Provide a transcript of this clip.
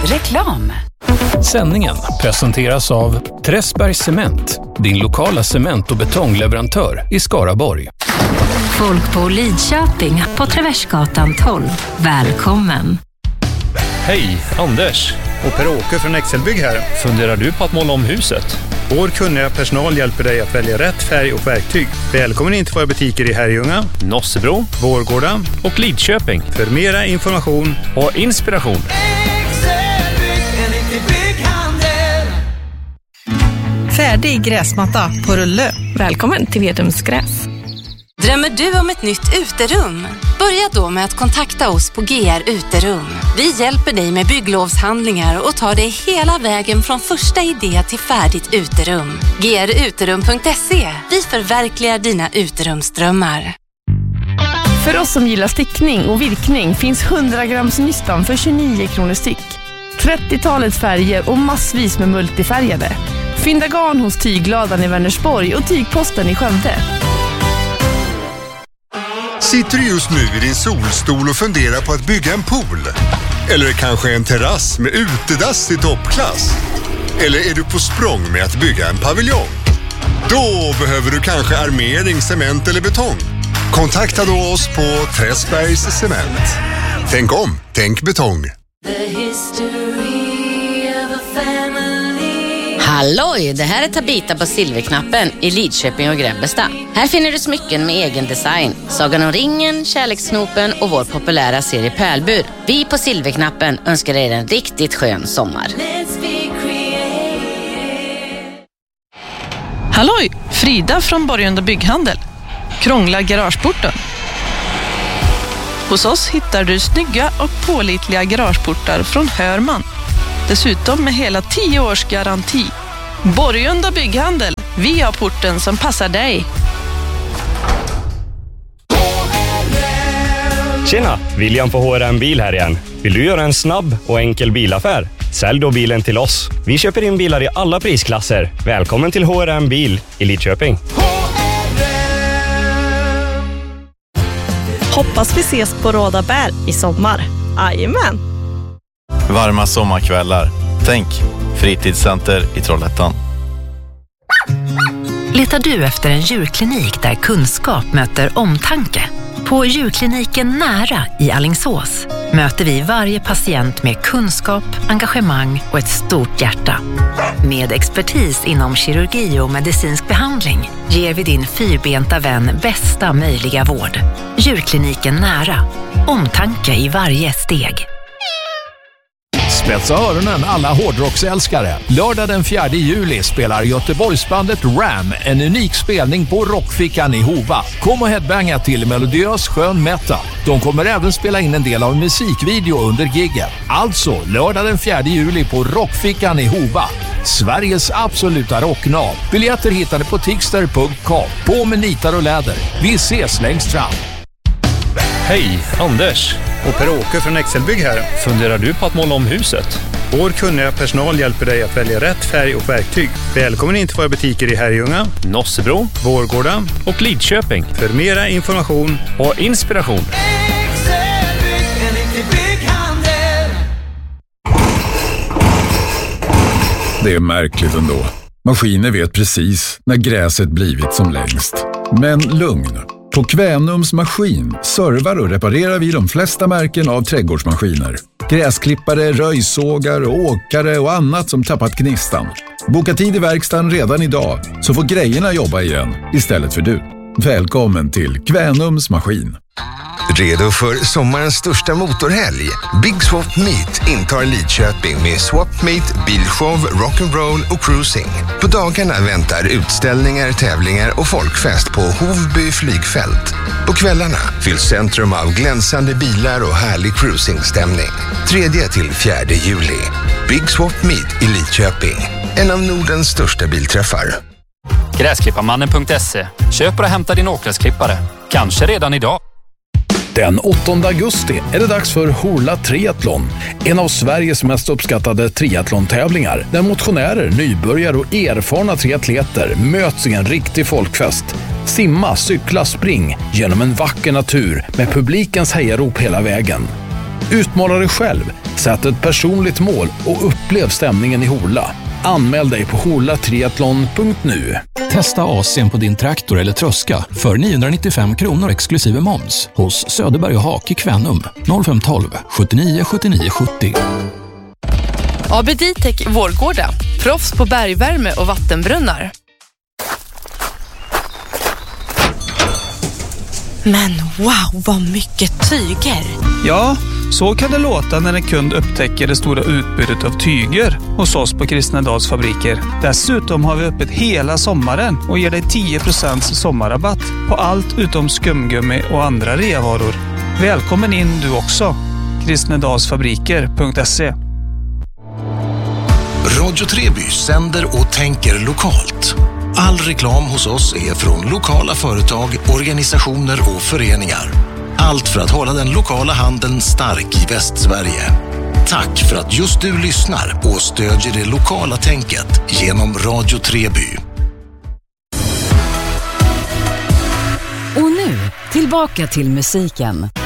Reklam. Sändningen presenteras av Träsbergs Cement, din lokala cement- och betongleverantör i Skaraborg. Folk på Lidköping på Traversgatan 12. Välkommen! Hej, Anders och Per-Åke från Excelbygg här. Funderar du på att måla om huset? Vår kunniga personal hjälper dig att välja rätt färg och verktyg. Välkommen in till våra butiker i Herrljunga, Nossebro, Vårgårda och Lidköping. För mera information och inspiration. Färdig gräsmatta på rulle. Välkommen till Vedums gräs. Drömmer du om ett nytt uterum? Börja då med att kontakta oss på GR Uterum. Vi hjälper dig med bygglovshandlingar och tar dig hela vägen från första idé till färdigt uterum. gruterum.se. Vi förverkligar dina uterumsdrömmar. För oss som gillar stickning och virkning finns 100 grams nystan för 29 kronor styck. 30-talets färger och massvis med multifärgade. Fynda garn hos Tygladan i Vänersborg och Tygposten i Skövde. Sitter du just nu i din solstol och funderar på att bygga en pool? Eller kanske en terrass med utedass i toppklass? Eller är du på språng med att bygga en paviljong? Då behöver du kanske armering, cement eller betong. Kontakta då oss på Träsbergs Cement. Tänk om, tänk betong. Halloj, det här är Tabita på Silverknappen i Lidköping och Grebbestad. Här finner du smycken med egen design. Sagan om ringen, Kärleksknopen och vår populära serie Pärlbur. Vi på Silverknappen önskar er en riktigt skön sommar. Halloj, Frida från Borgunda Bygghandel. Krångla garageporten. Hos oss hittar du snygga och pålitliga garageportar från Hörman. Dessutom med hela 10 års garanti. Borgunda Bygghandel. Vi har porten som passar dig. Tjena, William på HRM Bil här igen. Vill du göra en snabb och enkel bilaffär? Sälj då bilen till oss. Vi köper in bilar i alla prisklasser. Välkommen till HRM Bil i Lidköping. Hoppas vi ses på Råda Bär i sommar. Jajamän! Varma sommarkvällar. Tänk, fritidscenter i Trollhättan. Letar du efter en djurklinik där kunskap möter omtanke? På djurkliniken Nära i Alingsås möter vi varje patient med kunskap, engagemang och ett stort hjärta. Med expertis inom kirurgi och medicinsk behandling ger vi din fyrbenta vän bästa möjliga vård. Djurkliniken Nära. Omtanke i varje steg. Spetsa öronen alla hårdrocksälskare. Lördag den 4 juli spelar Göteborgsbandet Ram en unik spelning på Rockfickan i Hova. Kom och headbanga till melodiös skön metal. De kommer även spela in en del av musikvideo under giggen. Alltså lördag den 4 juli på Rockfickan i Hova. Sveriges absoluta rocknav. Biljetter hittar du på tixter.com. På med nitar och läder. Vi ses längst fram. Hej, Anders och Per-Åke från Excelbygg här. Funderar du på att måla om huset? Vår kunniga personal hjälper dig att välja rätt färg och verktyg. Välkommen in till våra butiker i Herrljunga, Nossebro, Vårgårda och Lidköping. För mera information och inspiration. Det är märkligt ändå. Maskiner vet precis när gräset blivit som längst. Men lugn. På Kvänums maskin servar och reparerar vi de flesta märken av trädgårdsmaskiner. Gräsklippare, röjsågar, åkare och annat som tappat gnistan. Boka tid i verkstaden redan idag så får grejerna jobba igen istället för du. Välkommen till Kvänums maskin. Redo för sommarens största motorhelg? Big Swap Meet intar Lidköping med Swap Meet, bilshow, rock'n'roll och cruising. På dagarna väntar utställningar, tävlingar och folkfest på Hovby flygfält. På kvällarna fylls centrum av glänsande bilar och härlig cruisingstämning. 3-4 juli. Big Swap Meet i Lidköping. En av Nordens största bilträffar. Gräsklipparmannen.se. Köp och hämta din åkgräsklippare. Kanske redan idag. Den 8 augusti är det dags för Horla Triathlon, en av Sveriges mest uppskattade triathlon-tävlingar där motionärer, nybörjare och erfarna triatleter möts i en riktig folkfest. Simma, cykla, spring genom en vacker natur med publikens hejarop hela vägen. Utmana dig själv, sätt ett personligt mål och upplev stämningen i Horla. Anmäl dig på horlatriathlon.nu. Testa AC:n på din traktor eller tröska för 995 kronor exklusive moms hos Söderberg och Hak i Kvänum 0512 79 79 70. AB Ditec Vårgårda. Proffs på bergvärme och vattenbrunnar. Men wow, vad mycket tyger! Ja, så kan det låta när en kund upptäcker det stora utbudet av tyger hos oss på Kristnedals fabriker. Dessutom har vi öppet hela sommaren och ger dig 10% sommarrabatt på allt utom skumgummi och andra reavaror. Välkommen in du också. Kristnedalsfabriker.se. Radio Treby sänder och tänker lokalt. All reklam hos oss är från lokala företag, organisationer och föreningar. Allt för att hålla den lokala handeln stark i Västsverige. Tack för att just du lyssnar och stödjer det lokala tänket genom Radio Treby. Och nu, tillbaka till musiken.